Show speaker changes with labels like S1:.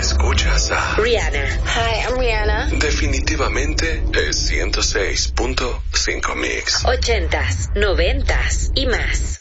S1: Escuchas a
S2: Rihanna.
S3: Hi, I'm Rihanna.
S1: Definitivamente es 106.5 Mix.
S2: 80s, 90s y más.